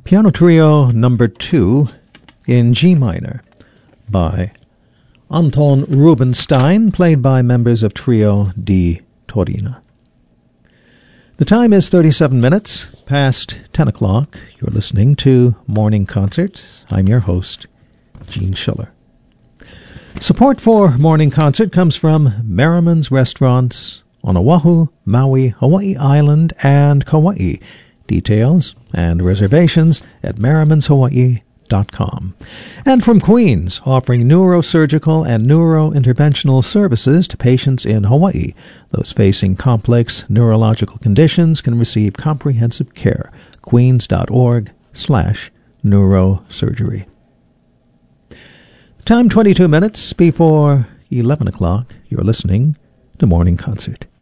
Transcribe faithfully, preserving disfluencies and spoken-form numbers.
Piano Trio number two in G minor by Anton Rubinstein, played by members of Trio di Torino. The time is thirty-seven minutes past ten o'clock. You're listening to Morning Concert. I'm your host, Gene Schiller. Support for Morning Concert comes from Merriman's Restaurants on Oahu, Maui, Hawaii Island, and Kauai. Details and reservations at merrimans hawaii dot com. And from Queens, offering neurosurgical and neurointerventional services to patients in Hawaii. Those facing complex neurological conditions can receive comprehensive care. queens.org slash neurosurgery. Time twenty-two minutes before eleven o'clock. You're listening to Morning Concert.